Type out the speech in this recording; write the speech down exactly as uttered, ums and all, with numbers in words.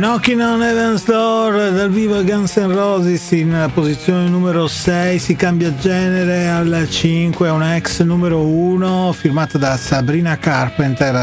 Knocking on Heaven's Door dal vivo Guns N' Roses in posizione numero sei, si cambia genere al cinque, una ex numero uno firmata da Sabrina Carpenter